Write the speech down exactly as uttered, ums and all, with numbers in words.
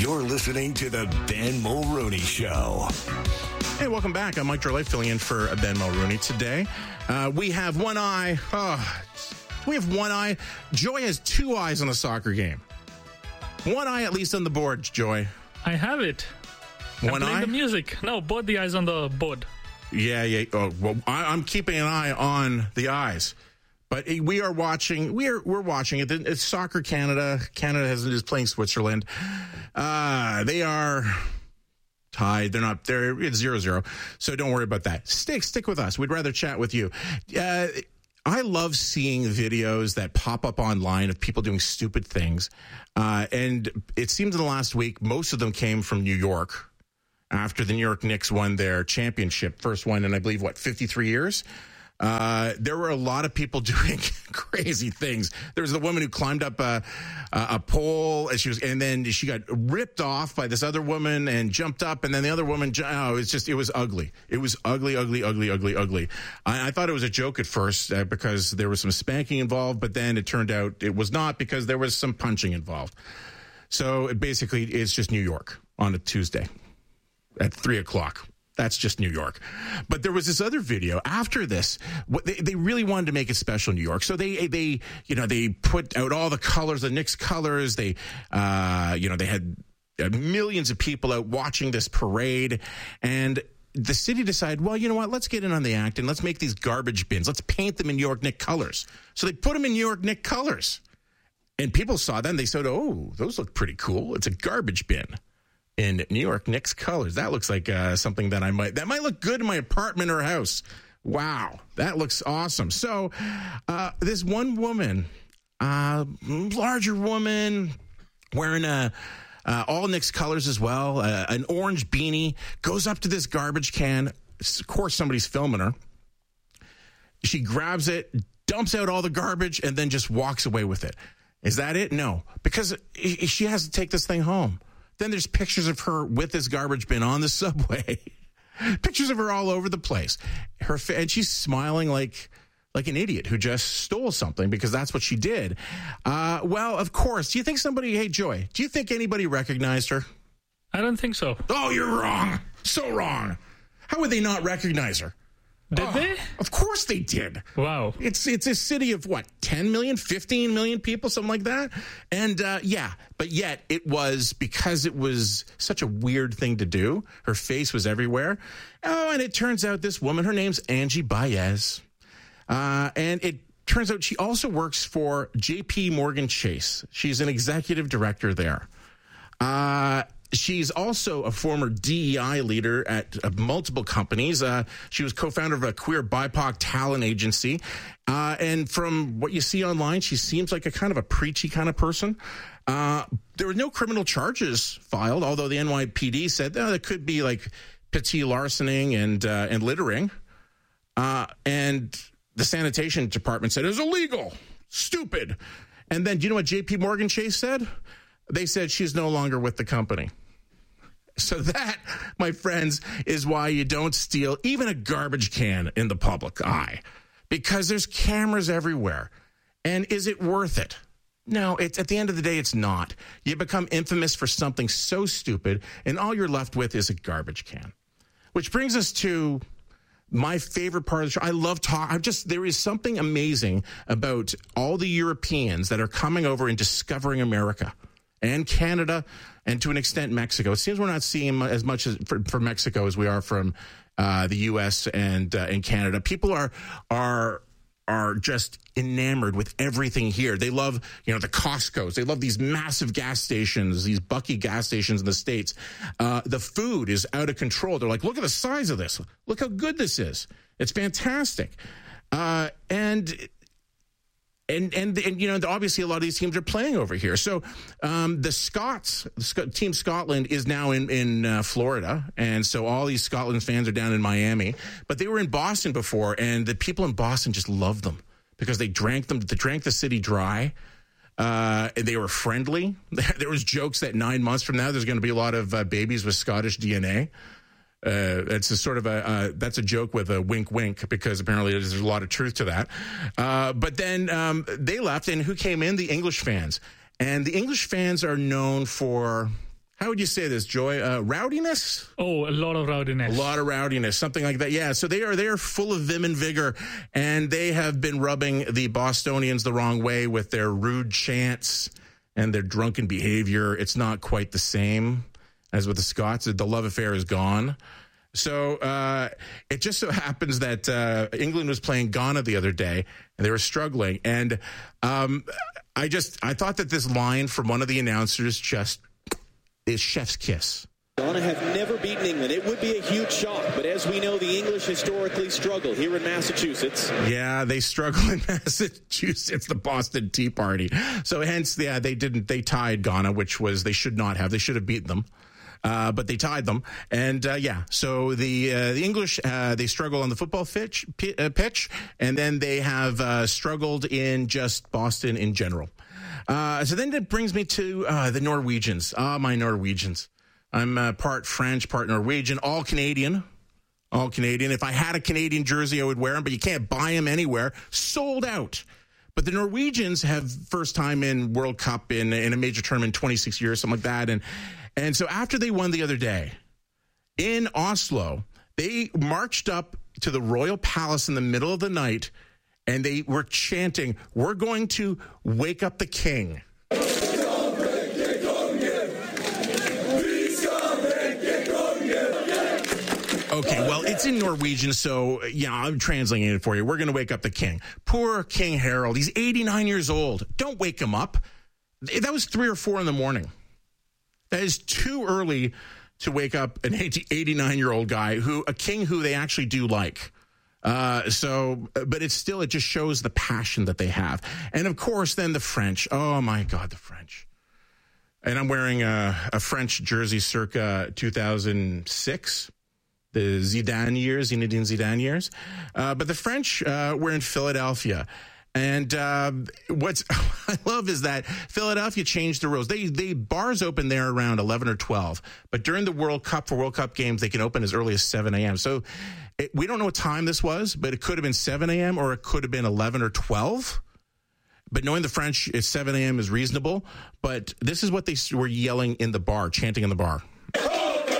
You're listening to the Ben Mulrooney Show. Hey, welcome back. I'm Mike Derlay filling in for Ben Mulrooney today. Uh, we have one eye. Oh, we have one eye. Joy has two eyes on the soccer game. One eye at least on the board, Joy. I have it. One I'm playing eye? the music. No, both the eyes on the board. Yeah, yeah. Oh, well, I, I'm keeping an eye on the eyes. But we are watching. We are we're watching it. It's Soccer Canada. Canada has, is playing Switzerland. Uh, they are tied. They're not. They're it's zero zero. So don't worry about that. Stick stick with us. We'd rather chat with you. Uh, I love seeing videos that pop up online of people doing stupid things. Uh, and it seems in the last week, most of them came from New York after the New York Knicks won their championship, first one in, I believe, what, fifty-three years? Uh, there were a lot of people doing crazy things. There was the woman who climbed up a, a, a pole, and she was, and then she got ripped off by this other woman and jumped up, and then the other woman. Oh, it's just, it was ugly. It was ugly, ugly, ugly, ugly, ugly. I, I thought it was a joke at first uh, because there was some spanking involved, but then it turned out it was not because there was some punching involved. So it basically, it's just New York on a Tuesday at three o'clock. That's just New York. But there was this other video after this. What they, they really wanted to make it special in New York. So they, they, you know, they put out all the colors, the Knicks colors. They, uh, you know, they had millions of people out watching this parade. And the city decided, well, you know what? Let's get in on the act and let's make these garbage bins. Let's paint them in New York Knicks colors. So they put them in New York Knicks colors. And people saw them. They said, oh, those look pretty cool. It's a garbage bin in New York Knicks colors. That looks like uh, something that I might, that might look good in my apartment or house. Wow, that looks awesome. So uh, this one woman, uh, larger woman, wearing a, uh, all Knicks colors as well, uh, an orange beanie, goes up to this garbage can. Of course, somebody's filming her. She grabs it, dumps out all the garbage, and then just walks away with it. Is that it? No, because she has to take this thing home. Then there's pictures of her with this garbage bin on the subway. Pictures of her all over the place. Her fa- and she's smiling like like an idiot who just stole something because that's what she did. Uh, well, of course. Do you think somebody, hey, Joy, do you think anybody recognized her? I don't think so. Oh, you're wrong. So wrong. How would they not recognize her? Did oh, they? Of course they did. Wow. It's it's a city of what, ten million, fifteen million people, something like that? And uh, yeah, but yet it was, because it was such a weird thing to do, her face was everywhere. Oh, and it turns out this woman, her name's Angie Baez. Uh, and it turns out she also works for J P Morgan Chase. She's an executive director there. Uh She's also a former D E I leader at uh, multiple companies. Uh, she was co-founder of a queer B I P O C talent agency. Uh, and from what you see online, she seems like a kind of a preachy kind of person. Uh, there were no criminal charges filed, although the N Y P D said oh, there could be like petit larcening and, uh, and littering. Uh, and the sanitation department said it was illegal, stupid. And then do you know what J P Morgan Chase said? They said she's no longer with the company. So that, my friends, is why you don't steal even a garbage can in the public eye, because there's cameras everywhere. And is it worth it? No, it's at the end of the day, it's not. You become infamous for something so stupid, and all you're left with is a garbage can. Which brings us to my favorite part of the show. I love talk. I'm just, there is something amazing about all the Europeans that are coming over and discovering America and Canada, and to an extent Mexico. It seems we're not seeing as much as for, for Mexico as we are from uh, the U S and uh, and Canada. People are are are just enamored with everything here. They love, you know, the Costco's. They love these massive gas stations, these Bucky gas stations in the States. Uh, the food is out of control. They're like, look at the size of this. Look how good this is. It's fantastic. Uh, and And, and, and, you know, obviously a lot of these teams are playing over here. So um, the Scots, Team Scotland is now in, in uh, Florida. And so all these Scotland fans are down in Miami. But they were in Boston before, and the people in Boston just loved them because they drank them, they drank the city dry. Uh, and they were friendly. There was jokes that nine months from now, there's going to be a lot of uh, babies with Scottish D N A. Uh, it's a sort of a, uh, that's a joke with a wink, wink, because apparently there's a lot of truth to that. Uh, but then um, they left, and who came in? The English fans. And the English fans are known for how would you say this, Joy? Uh, rowdiness? Oh, a lot of rowdiness. A lot of rowdiness, something like that. Yeah, so they are they are full of vim and vigor, and they have been rubbing the Bostonians the wrong way with their rude chants and their drunken behavior. It's not quite the same as with the Scots. The love affair is gone. So uh, it just so happens that uh, England was playing Ghana the other day, and they were struggling. And um, I just I thought that this line from one of the announcers just is chef's kiss. Ghana have never beaten England. It would be a huge shock, but as we know, the English historically struggle here in Massachusetts. Yeah, they struggle in Massachusetts, the Boston Tea Party. So hence, yeah, they didn't. They tied Ghana, which was they should not have. They should have beaten them. Uh, but they tied them, and uh, yeah. So the uh, the English uh, they struggle on the football pitch, p- uh, pitch, and then they have uh, struggled in just Boston in general. Uh, so then that brings me to uh, the Norwegians. Ah, my Norwegians. I'm uh, part French, part Norwegian, all Canadian, all Canadian. If I had a Canadian jersey, I would wear them, but you can't buy them anywhere. Sold out. But the Norwegians have first time in World Cup in in a major tournament in twenty-six years, something like that, and. And so after they won the other day in Oslo, they marched up to the Royal Palace in the middle of the night, and they were chanting, "We're going to wake up the king." Okay, well, it's in Norwegian, so, yeah, I'm translating it for you. We're going to wake up the king. Poor King Harold. He's eighty-nine years old. Don't wake him up. That was three or four in the morning. That is too early to wake up an eighty-nine-year-old guy, who a king who they actually do like. Uh, so, but it's still, it just shows the passion that they have. And, of course, then the French. Oh, my God, the French. And I'm wearing a, a French jersey circa two thousand six, the Zidane years, Zinedine Zidane years. Uh, but the French uh, were in Philadelphia. And uh, what's I love is that Philadelphia changed the rules. They they bars open there around eleven or twelve, but during the World Cup, for World Cup games, they can open as early as seven a.m. So it, we don't know what time this was, but it could have been seven a.m. or it could have been eleven or twelve. But knowing the French, it's seven a.m. is reasonable. But this is what they were yelling in the bar, chanting in the bar.